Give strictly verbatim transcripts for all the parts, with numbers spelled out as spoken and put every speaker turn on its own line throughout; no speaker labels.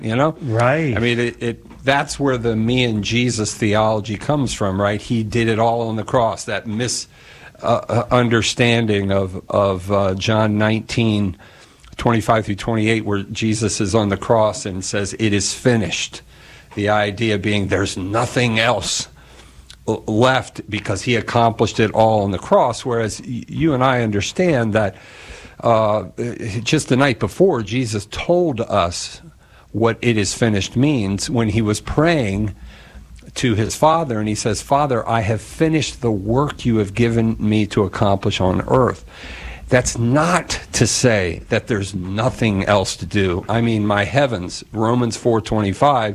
you know?
Right.
I mean, it, it that's where the me and Jesus theology comes from, right? He did it all on the cross, that misunderstanding uh, of, of uh, John nineteen, twenty-five through twenty-eight, where Jesus is on the cross and says, it is finished. The idea being there's nothing else left because he accomplished it all on the cross, whereas you and I understand that uh, just the night before, Jesus told us what it is finished means when he was praying to his Father, and he says, Father, I have finished the work you have given me to accomplish on earth. That's not to say that there's nothing else to do. I mean, my heavens, Romans four twenty-five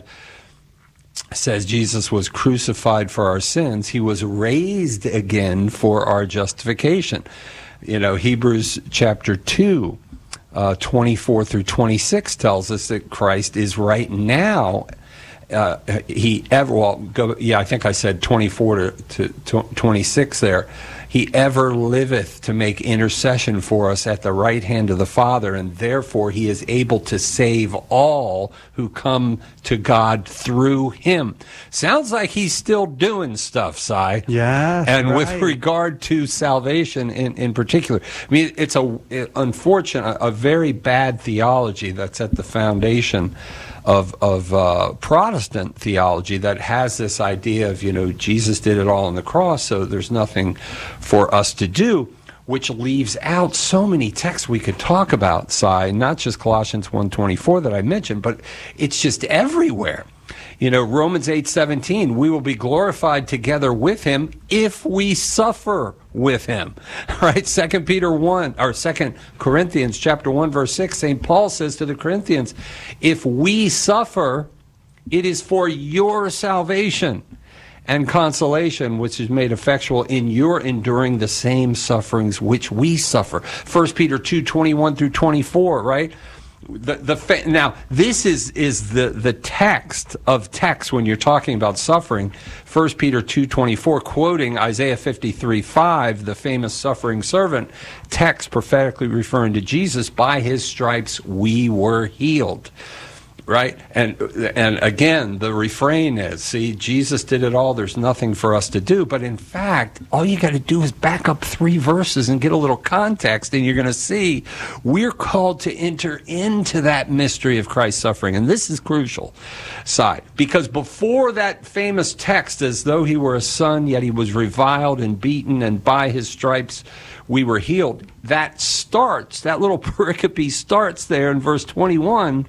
says Jesus was crucified for our sins. He was raised again for our justification. You know, Hebrews chapter two, uh, twenty-four through twenty-six tells us that Christ is right now. Uh, he ever, well, go, yeah, I think I said twenty-four to, to twenty-six there. He ever liveth to make intercession for us at the right hand of the Father, and therefore he is able to save all who come to God through him. Sounds like he's still doing stuff, Si.
Yeah.
And
right.
with regard to salvation in, in particular, I mean, it's a it, unfortunate, a very bad theology that's at the foundation of of uh, Protestant theology that has this idea of, you know, Jesus did it all on the cross, so there's nothing for us to do, which leaves out so many texts we could talk about, Si, not just Colossians one twenty-four that I mentioned, but it's just everywhere. You know, Romans eight seventeen, we will be glorified together with him if we suffer with him. Right? Second Peter one, or Second Corinthians chapter one, verse six, Saint Paul says to the Corinthians, if we suffer, it is for your salvation and consolation, which is made effectual in your enduring the same sufferings which we suffer. First Peter two, twenty-one through twenty-four, right? The, the fa- now, this is, is the, the text of text when you're talking about suffering. First Peter two twenty-four, quoting Isaiah fifty-three five, the famous suffering servant text prophetically referring to Jesus, by his stripes we were healed. Right? And and again, the refrain is, see, Jesus did it all, there's nothing for us to do. But in fact, all you got to do is back up three verses and get a little context, and you're going to see we're called to enter into that mystery of Christ's suffering. And this is crucial, side, because before that famous text, as though he were a son, yet he was reviled and beaten, and by his stripes we were healed, that starts, that little pericope starts there in verse twenty-one,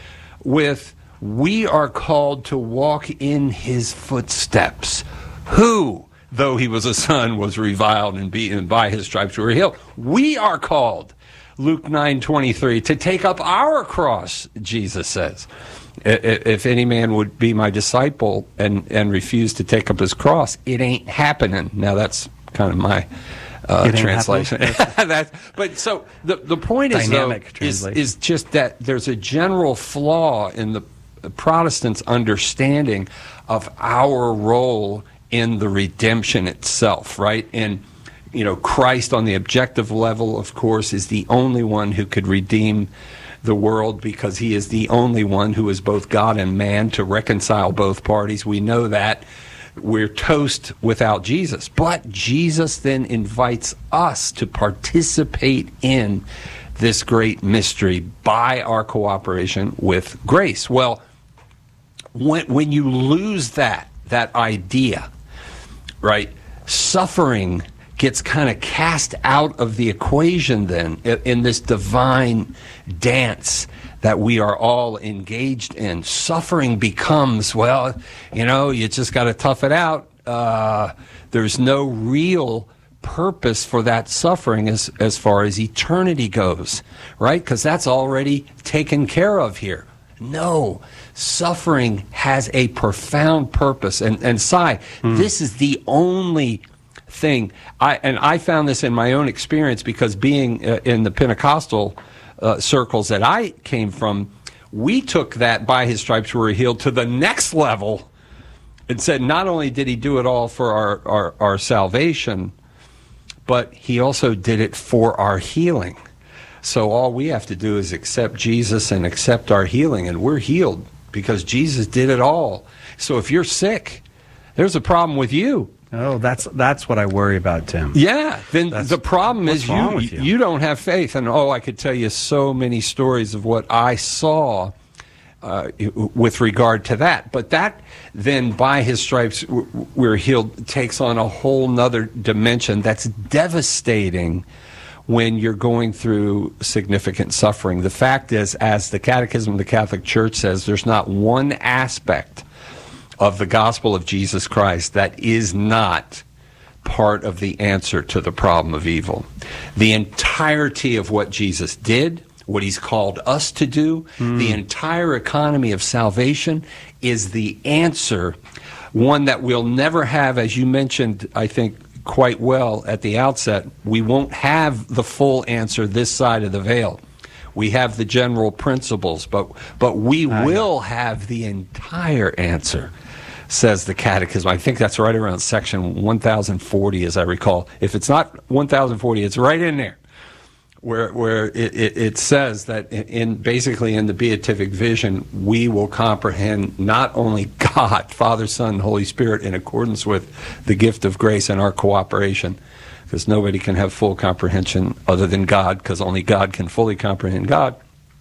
with, we are called to walk in his footsteps. Who, though he was a son, was reviled and beaten, by his stripes we were healed. We are called, Luke nine twenty-three, to take up our cross, Jesus says. If any man would be my disciple and, and refuse to take up his cross, it ain't happening. Now that's kind of my Uh, translation. That, but so the the point is, though, is, is just that there's a general flaw in the Protestants' understanding of our role in the redemption itself, right? And, you know, Christ on the objective level, of course, is the only one who could redeem the world, because he is the only one who is both God and man to reconcile both parties. We know that. We're toast without Jesus. But Jesus then invites us to participate in this great mystery by our cooperation with grace. Well, when when you lose that, that idea, right, suffering gets kind of cast out of the equation then in this divine dance that we are all engaged in. Suffering becomes, well, you know, you just got to tough it out. Uh, there's no real purpose for that suffering as, as far as eternity goes, right? Because that's already taken care of here. No, suffering has a profound purpose. And, and Si, mm. this is the only thing. I and I found this in my own experience, because being uh, in the Pentecostal Uh, circles that I came from, we took that by his stripes we were healed to the next level and said not only did he do it all for our, our, our salvation, but he also did it for our healing. So all we have to do is accept Jesus and accept our healing, and we're healed because Jesus did it all. So if you're sick, there's a problem with you.
Oh, that's that's what I worry about, Tim.
Yeah, then
That's,
the problem is you,
you
you don't have faith. And oh, I could tell you so many stories of what I saw uh, with regard to that. But that then, by his stripes we're healed, takes on a whole nother dimension that's devastating when you're going through significant suffering. The fact is, as the Catechism of the Catholic Church says, there's not one aspect of the gospel of Jesus Christ that is not part of the answer to the problem of evil. The entirety of what Jesus did, what he's called us to do, mm. the entire economy of salvation is the answer, one that we'll never have, as you mentioned, I think, quite well at the outset. We won't have the full answer this side of the veil. We have the general principles, but but we uh, will have the entire answer, says the Catechism. I think that's right around section one thousand forty, as I recall. If it's not one thousand forty, it's right in there, where where it, it, it says that in basically in the beatific vision, we will comprehend not only God, Father, Son, and Holy Spirit in accordance with the gift of grace and our cooperation, because nobody can have full comprehension other than God, because only God can fully comprehend God.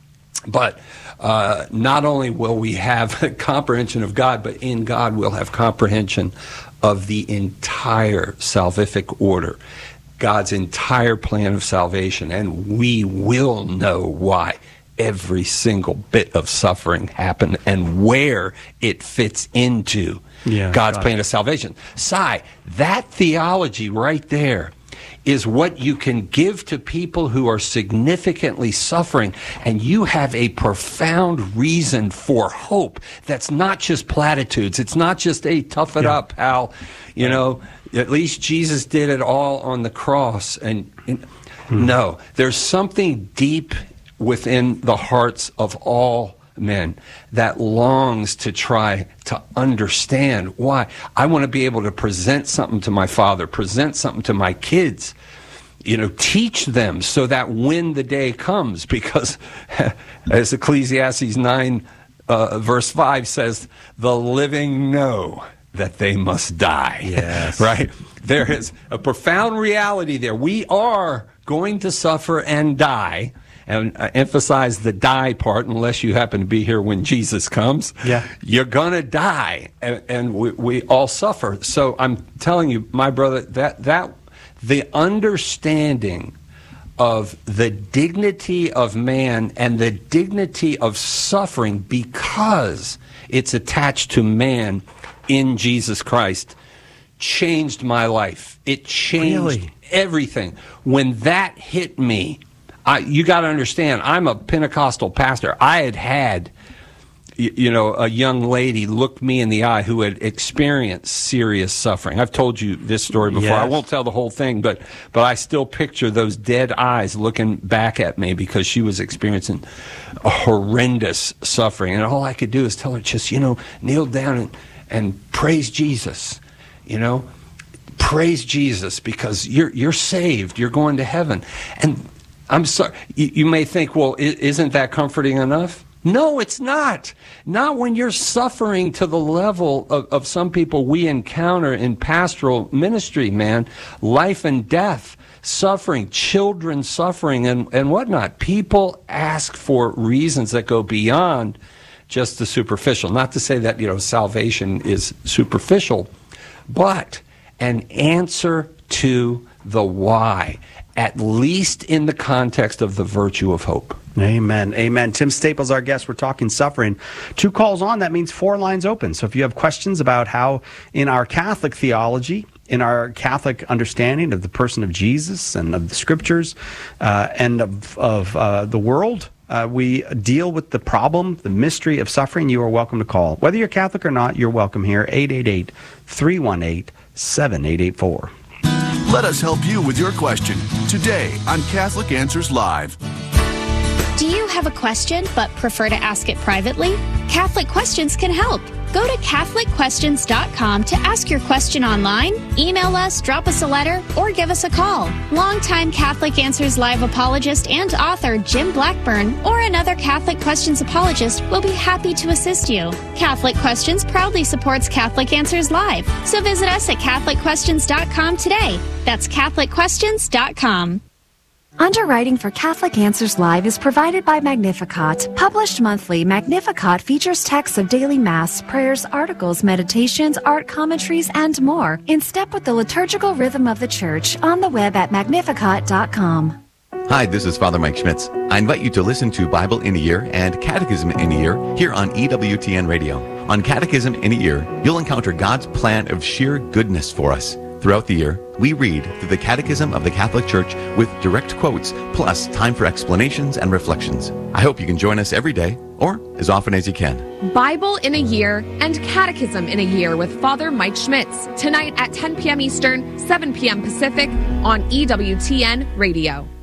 But uh, not only will we have comprehension of God, but in God we'll have comprehension of the entire salvific order, God's entire plan of salvation, and we will know why every single bit of suffering happened and where it fits into yeah, God's God. plan of salvation. Si, that theology right there is what you can give to people who are significantly suffering, and you have a profound reason for hope that's not just platitudes. It's not just, hey, tough it yeah. up, pal. You right. know, at least Jesus did it all on the cross. And, and hmm. no, there's something deep within the hearts of all men that longs to try to understand why. I want to be able to present something to my father, present something to my kids, you know, teach them so that when the day comes, because as Ecclesiastes nine uh, verse five says, the living know that they must die.
Yes.
Right? There is a profound reality there. We are going to suffer and die. And I emphasize the die part, unless you happen to be here when Jesus comes.
Yeah.
You're going to die, and, and we, we all suffer. So I'm telling you, my brother, that, that the understanding of the dignity of man and the dignity of suffering because it's attached to man in Jesus Christ changed my life. It changed
really?
everything. When that hit me, I, you got to understand, I'm a Pentecostal pastor. I had had, you, you know, a young lady look me in the eye who had experienced serious suffering. I've told you this story before.
Yes.
I won't tell the whole thing, but but I still picture those dead eyes looking back at me because she was experiencing a horrendous suffering. And all I could do is tell her, just, you know, kneel down and, and praise Jesus, you know. Praise Jesus because you're you're saved. You're going to heaven. And I'm sorry, you, you may think, well, isn't that comforting enough? No, it's not. Not when you're suffering to the level of, of some people we encounter in pastoral ministry, man. Life and death, suffering, children suffering, and, and whatnot. People ask for reasons that go beyond just the superficial. Not to say that, you know, salvation is superficial, but an answer to the why, at least in the context of the virtue of hope.
Amen. Amen. Tim Staples, our guest. We're talking suffering. Two calls on, that means four lines open. So if you have questions about how in our Catholic theology, in our Catholic understanding of the person of Jesus and of the scriptures uh, and of, of uh, the world, uh, we deal with the problem, the mystery of suffering, you are welcome to call. Whether you're Catholic or not, you're welcome here. eight eight eight, three one eight, seven eight eight four.
Let us help you with your question today on Catholic Answers Live.
Do you have a question but prefer to ask it privately? Catholic Questions can help. Go to Catholic Questions dot com to ask your question online, email us, drop us a letter, or give us a call. Longtime Catholic Answers Live apologist and author Jim Blackburn or another Catholic Questions apologist will be happy to assist you. Catholic Questions proudly supports Catholic Answers Live, so visit us at Catholic Questions dot com today. That's Catholic Questions dot com.
Underwriting for Catholic Answers Live is provided by Magnificat. Published monthly, Magnificat features texts of daily Mass, prayers, articles, meditations, art commentaries, and more, in step with the liturgical rhythm of the Church, on the web at Magnificat dot com.
Hi, this is Father Mike Schmitz. I invite you to listen to Bible in a Year and Catechism in a Year here on E W T N Radio. On Catechism in a Year, you'll encounter God's plan of sheer goodness for us. Throughout the year, we read through the Catechism of the Catholic Church with direct quotes, plus time for explanations and reflections. I hope you can join us every day, or as often as you can.
Bible in a Year and Catechism in a Year with Father Mike Schmitz, tonight at ten p.m. Eastern, seven p.m. Pacific on E W T N Radio.